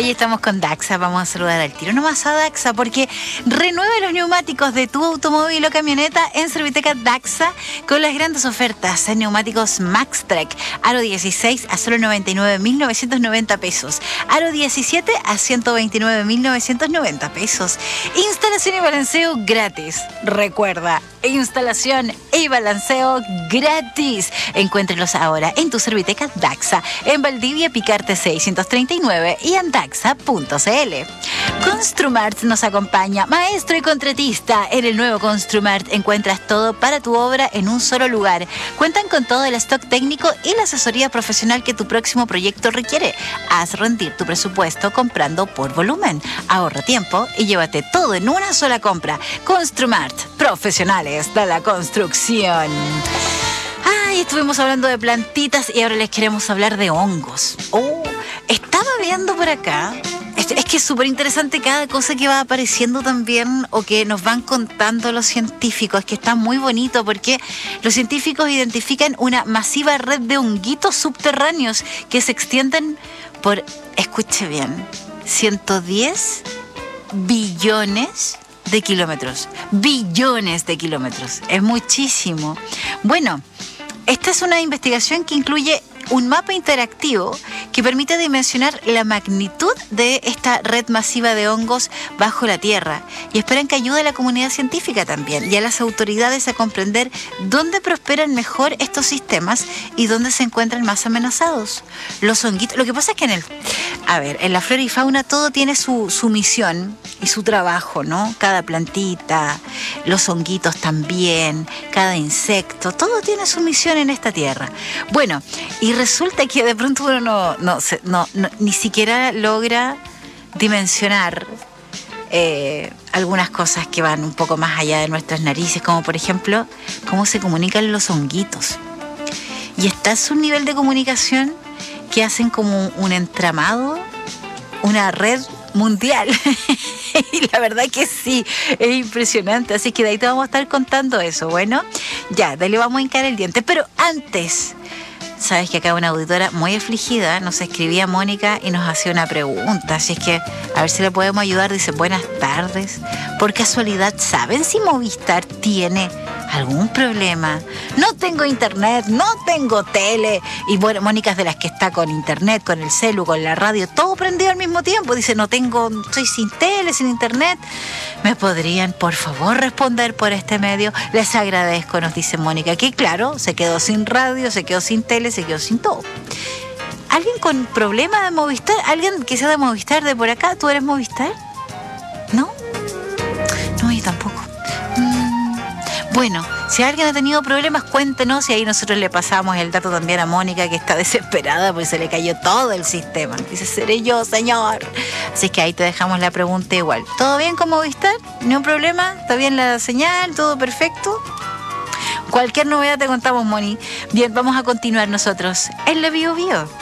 Hoy estamos con Daxa, vamos a saludar al tiro nomás a Daxa porque renueve los neumáticos de tu automóvil o camioneta en Serviteca Daxa con las grandes ofertas en neumáticos MaxTrek, aro 16 a solo 99.990 pesos, aro 17 a 129.990 pesos, instalación y balanceo gratis. Recuerda, instalación y balanceo gratis. Encuéntrelos ahora en tu Serviteca Daxa, en Valdivia Picarte 639 y en daxa.cl. Construmart nos acompaña, maestro y contratista. En el nuevo Construmart encuentras todo para tu obra en un solo lugar. Cuentan con todo el stock técnico y la asesoría profesional que tu próximo proyecto requiere. Haz rendir tu presupuesto comprando por volumen. Ahorra tiempo y llévate todo en una sola compra. Construmart, profesionales de la construcción. Estuvimos hablando de plantitas y ahora les queremos hablar de hongos. Estaba viendo por acá. Es que es súper interesante cada cosa que va apareciendo también o que nos van contando los científicos. Es que está muy bonito porque los científicos identifican una masiva red de honguitos subterráneos que se extienden por, escuche bien, 110 billones de kilómetros. Billones de kilómetros. Es muchísimo. Bueno, esta es una investigación que incluye un mapa interactivo que permite dimensionar la magnitud de esta red masiva de hongos bajo la tierra y esperan que ayude a la comunidad científica también y a las autoridades a comprender dónde prosperan mejor estos sistemas y dónde se encuentran más amenazados. Los honguitos, lo que pasa es que en la flora y fauna todo tiene su misión y su trabajo, ¿no? Cada plantita, los honguitos también, cada insecto, todo tiene su misión en esta tierra. Bueno, y resulta que de pronto uno ni siquiera logra dimensionar algunas cosas que van un poco más allá de nuestras narices, como por ejemplo, cómo se comunican los honguitos. Y está su nivel de comunicación que hacen como un entramado, una red mundial. Y la verdad que sí, es impresionante. Así que de ahí te vamos a estar contando eso. Bueno, ya, de ahí le vamos a hincar el diente. Pero antes, sabes que acá una auditora muy afligida nos escribía Mónica y nos hacía una pregunta. Así es que a ver si le podemos ayudar. Dice, buenas tardes. Por casualidad, ¿saben si Movistar tiene algún problema? No tengo internet, no tengo tele. Y bueno, Mónica es de las que está con internet, con el celu, con la radio, todo prendido al mismo tiempo. Dice, estoy sin tele, sin internet. ¿Me podrían, por favor, responder por este medio? Les agradezco, nos dice Mónica, que claro, se quedó sin radio, se quedó sin tele, se quedó sin todo. ¿Alguien con problema de Movistar? ¿Alguien que sea de Movistar de por acá? ¿Tú eres Movistar? ¿No? No, yo tampoco. Bueno, si alguien ha tenido problemas, cuéntenos y ahí nosotros le pasamos el dato también a Mónica, que está desesperada porque se le cayó todo el sistema. Dice, seré yo, señor. Así que ahí te dejamos la pregunta igual. ¿Todo bien con Movistar? ¿No hay problema? ¿Está bien la señal? ¿Todo perfecto? Cualquier novedad te contamos, Moni. Bien, vamos a continuar nosotros en la Bio Bio.